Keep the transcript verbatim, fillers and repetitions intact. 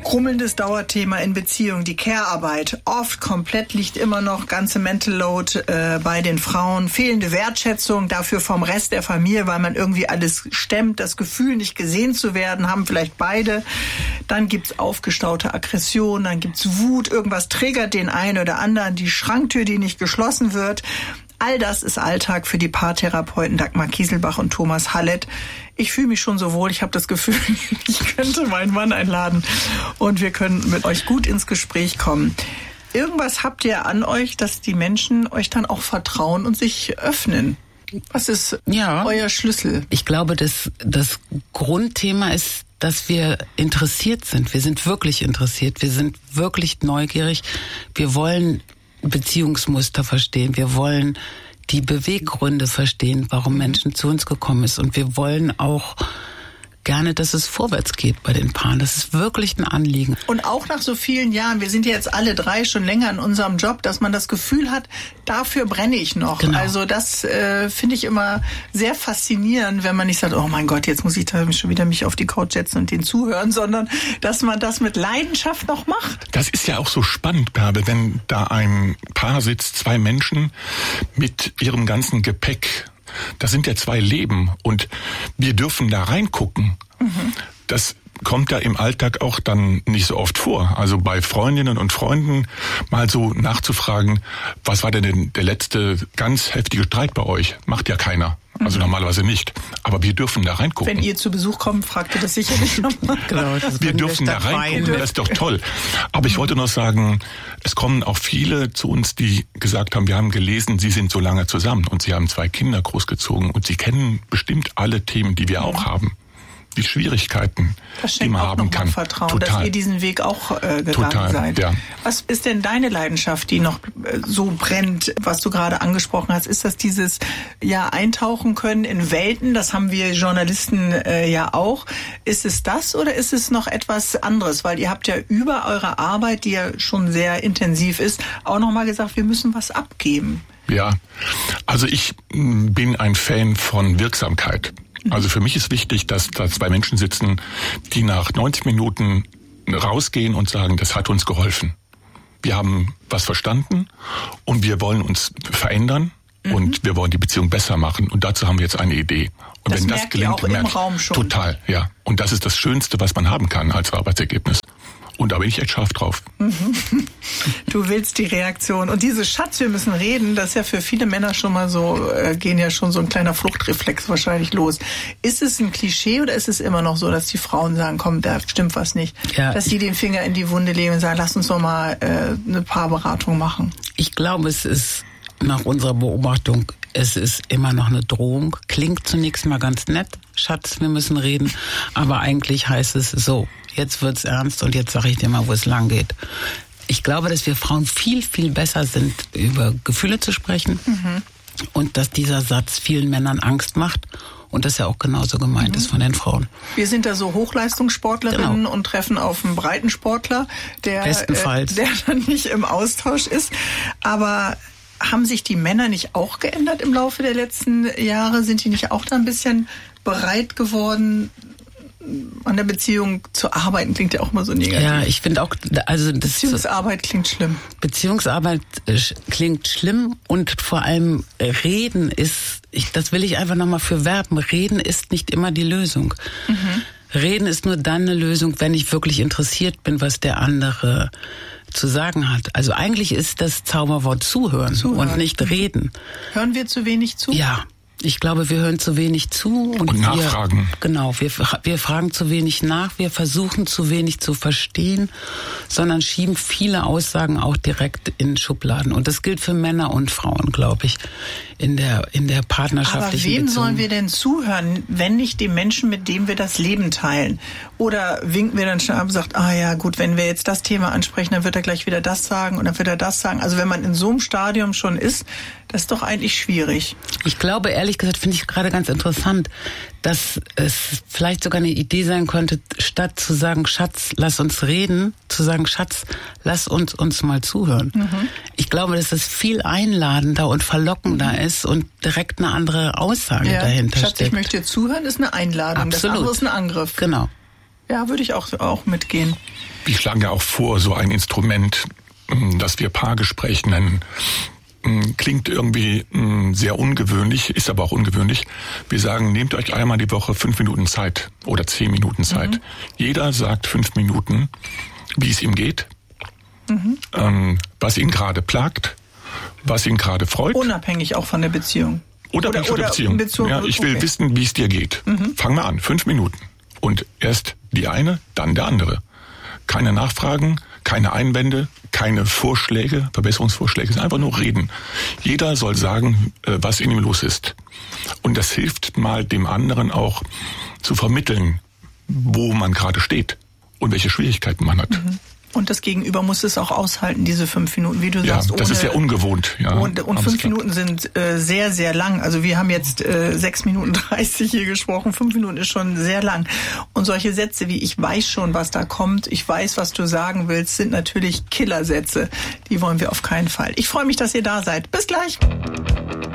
Grummelndes Dauerthema in Beziehungen, die Care-Arbeit. Oft komplett liegt immer noch ganze Mental Load äh, bei den Frauen. Fehlende Wertschätzung dafür vom Rest der Familie, weil man irgendwie alles stemmt. Das Gefühl, nicht gesehen zu werden, haben vielleicht beide. Dann gibt's aufgestaute Aggression, dann gibt's Wut. Irgendwas triggert den einen oder anderen. Die Schranktür, die nicht geschlossen wird. All das ist Alltag für die Paartherapeuten Dagmar Kieselbach und Thomas Hallett. Ich fühle mich schon so wohl. Ich habe das Gefühl, ich könnte meinen Mann einladen und wir können mit euch gut ins Gespräch kommen. Irgendwas habt ihr an euch, dass die Menschen euch dann auch vertrauen und sich öffnen. Was ist ja euer Schlüssel? Ich glaube, das, das Grundthema ist, dass wir interessiert sind. Wir sind wirklich interessiert. Wir sind wirklich neugierig. Wir wollen Beziehungsmuster verstehen. Wir wollen die Beweggründe verstehen, warum Menschen zu uns gekommen sind. Und wir wollen auch gerne, dass es vorwärts geht bei den Paaren. Das ist wirklich ein Anliegen. Und auch nach so vielen Jahren, wir sind ja jetzt alle drei schon länger in unserem Job, dass man das Gefühl hat, dafür brenne ich noch. Genau. Also das äh, finde ich immer sehr faszinierend, wenn man nicht sagt, oh mein Gott, jetzt muss ich da schon wieder mich auf die Couch setzen und den zuhören, sondern dass man das mit Leidenschaft noch macht. Das ist ja auch so spannend, Bärbe, wenn da ein Paar sitzt, zwei Menschen mit ihrem ganzen Gepäck. Das sind ja zwei Leben und wir dürfen da reingucken. Mhm. Das kommt ja im Alltag auch dann nicht so oft vor. Also bei Freundinnen und Freunden mal so nachzufragen, was war denn der letzte ganz heftige Streit bei euch? Macht ja keiner. Also normalerweise nicht. Aber wir dürfen da reingucken. Wenn ihr zu Besuch kommt, fragt ihr das sicherlich nochmal. Genau, wir dürfen da reingucken, das ist doch toll. Aber ich wollte noch sagen, es kommen auch viele zu uns, die gesagt haben, wir haben gelesen, sie sind so lange zusammen und sie haben zwei Kinder großgezogen und sie kennen bestimmt alle Themen, die wir auch haben. Die Schwierigkeiten, die man haben kann. Vertrauen, Total. Dass ihr diesen Weg auch äh, gegangen Total, seid. Ja. Was ist denn deine Leidenschaft, die noch äh, so brennt, was du gerade angesprochen hast? Ist das dieses ja eintauchen können in Welten? Das haben wir Journalisten äh, ja auch. Ist es das oder ist es noch etwas anderes? Weil ihr habt ja über eure Arbeit, die ja schon sehr intensiv ist, auch nochmal gesagt, wir müssen was abgeben. Ja, also ich bin ein Fan von Wirksamkeit. Also für mich ist wichtig, dass da zwei Menschen sitzen, die nach neunzig Minuten rausgehen und sagen, das hat uns geholfen. Wir haben was verstanden und wir wollen uns verändern mhm. und wir wollen die Beziehung besser machen. Und dazu haben wir jetzt eine Idee. Und das wenn das merkt gelingt, ihr auch merkt, im Raum schon. Total, ja. Und das ist das Schönste, was man haben kann als Arbeitsergebnis. Und da bin ich echt scharf drauf. Du willst die Reaktion. Und diese Schatz, wir müssen reden, das ist ja für viele Männer schon mal so, äh, gehen ja schon so ein kleiner Fluchtreflex wahrscheinlich los. Ist es ein Klischee oder ist es immer noch so, dass die Frauen sagen, komm, da stimmt was nicht? Ja, dass die den Finger in die Wunde legen und sagen, lass uns doch mal äh, eine Paarberatung machen. Ich glaube, es ist nach unserer Beobachtung, es ist immer noch eine Drohung. Klingt zunächst mal ganz nett. Schatz, wir müssen reden. Aber eigentlich heißt es so, jetzt wird's ernst und jetzt sage ich dir mal, wo es lang geht. Ich glaube, dass wir Frauen viel, viel besser sind, über Gefühle zu sprechen. Mhm. Und dass dieser Satz vielen Männern Angst macht. Und das ja auch genauso gemeint mhm. ist von den Frauen. Wir sind da so Hochleistungssportlerinnen genau. und treffen auf einen Breitensportler, der, Bestenfalls. Äh, der dann nicht im Austausch ist. Aber haben sich die Männer nicht auch geändert im Laufe der letzten Jahre? Sind die nicht auch da ein bisschen bereit geworden, an der Beziehung zu arbeiten? Klingt ja auch immer so negativ. Ja, ich finde auch, also das Beziehungsarbeit klingt schlimm. Beziehungsarbeit äh, klingt schlimm und vor allem Reden ist, ich, das will ich einfach nochmal für werben, Reden ist nicht immer die Lösung. Mhm. Reden ist nur dann eine Lösung, wenn ich wirklich interessiert bin, was der andere zu sagen hat. Also eigentlich ist das Zauberwort zuhören, zuhören. Und nicht reden. Hören wir zu wenig zu? Ja. Ich glaube, wir hören zu wenig zu. Und, und nachfragen. Wir, genau, wir, wir fragen zu wenig nach, wir versuchen zu wenig zu verstehen, sondern schieben viele Aussagen auch direkt in Schubladen. Und das gilt für Männer und Frauen, glaube ich, in der, in der partnerschaftlichen Beziehung. Aber wem sollen wir denn zuhören, wenn nicht dem Menschen, mit dem wir das Leben teilen? Oder winken wir dann schon ab und sagt, ah ja, gut, wenn wir jetzt das Thema ansprechen, dann wird er gleich wieder das sagen und dann wird er das sagen. Also wenn man in so einem Stadium schon ist, das ist doch eigentlich schwierig. Ich glaube, ehrlich gesagt, finde ich gerade ganz interessant, dass es vielleicht sogar eine Idee sein könnte, statt zu sagen, Schatz, lass uns reden, zu sagen, Schatz, lass uns uns mal zuhören. Mhm. Ich glaube, dass das viel einladender und verlockender mhm. ist und direkt eine andere Aussage ja, dahinter Schatz, steckt. Ich möchte dir zuhören, ist eine Einladung. Absolut. Das andere ist ein Angriff. Genau. Ja, würde ich auch, auch mitgehen. Wir schlagen ja auch vor, so ein Instrument, das wir Paargespräch nennen, klingt irgendwie sehr ungewöhnlich, ist aber auch ungewöhnlich. Wir sagen, nehmt euch einmal die Woche fünf Minuten Zeit oder zehn Minuten Zeit. Mhm. Jeder sagt fünf Minuten, wie es ihm geht, mhm. ähm, was ihn gerade plagt, was ihn gerade freut. Unabhängig auch von der Beziehung. Unabhängig von der Beziehung. Beziehung. Ja, ich will okay. wissen, wie es dir geht. Mhm. Fang mal an, fünf Minuten. Und erst die eine, dann der andere. Keine Nachfragen, keine Einwände, keine Vorschläge, Verbesserungsvorschläge, es ist einfach nur reden. Jeder soll sagen, was in ihm los ist. Und das hilft mal dem anderen auch zu vermitteln, wo man gerade steht und welche Schwierigkeiten man hat. Mhm. Und das Gegenüber muss es auch aushalten, diese fünf Minuten, wie du ja, sagst. Ja, das ohne, ist ja ungewohnt. Ja, und und fünf Minuten sind äh, sehr, sehr lang. Also wir haben jetzt äh, sechs Minuten dreißig hier gesprochen. Fünf Minuten ist schon sehr lang. Und solche Sätze wie ich weiß schon, was da kommt, ich weiß, was du sagen willst, sind natürlich Killersätze. Die wollen wir auf keinen Fall. Ich freue mich, dass ihr da seid. Bis gleich.